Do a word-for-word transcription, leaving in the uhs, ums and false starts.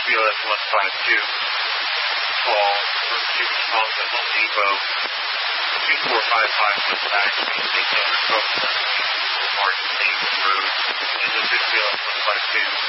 B L S one five two, call for Super Small at Home Depot, two four five five West Back Street, eight hundred Coast Martin Lake Road, in the B L S one five two.